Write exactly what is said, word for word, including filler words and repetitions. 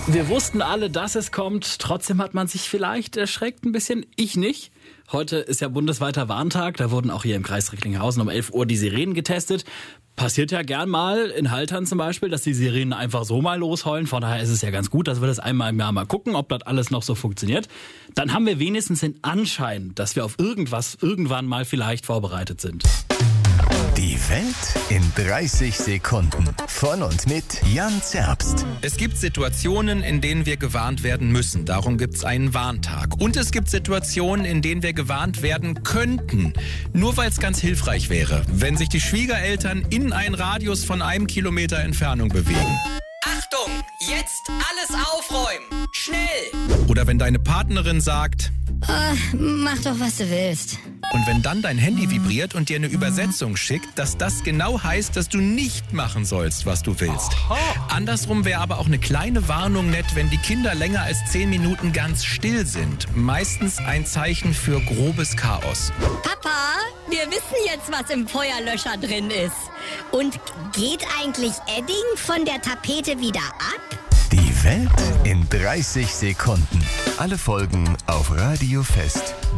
Wir wussten alle, dass es kommt. Trotzdem hat man sich vielleicht erschreckt ein bisschen. Ich nicht. Heute ist ja bundesweiter Warntag. Da wurden auch hier im Kreis Recklinghausen um elf Uhr die Sirenen getestet. Passiert ja gern mal in Haltern zum Beispiel, dass die Sirenen einfach so mal losheulen. Von daher ist es ja ganz gut, dass wir das einmal im Jahr mal gucken, ob das alles noch so funktioniert. Dann haben wir wenigstens den Anschein, dass wir auf irgendwas irgendwann mal vielleicht vorbereitet sind. Die Welt in dreißig Sekunden. Von und mit Jan Zerbst. Es gibt Situationen, in denen wir gewarnt werden müssen. Darum gibt es einen Warntag. Und es gibt Situationen, in denen wir gewarnt werden könnten. Nur weil es ganz hilfreich wäre, wenn sich die Schwiegereltern in einen Radius von einem Kilometer Entfernung bewegen. Achtung, jetzt alles aufräumen. Schnell! Oder wenn deine Partnerin sagt... Oh, mach doch, was du willst. Und wenn dann dein Handy vibriert und dir eine Übersetzung schickt, dass das genau heißt, dass du nicht machen sollst, was du willst. Aha. Andersrum wäre aber auch eine kleine Warnung nett, wenn die Kinder länger als zehn Minuten ganz still sind. Meistens ein Zeichen für grobes Chaos. Papa, wir wissen jetzt, was im Feuerlöscher drin ist. Und geht eigentlich Edding von der Tapete wieder ab? Die Welt in dreißig Sekunden. Alle Folgen auf Radio Fest.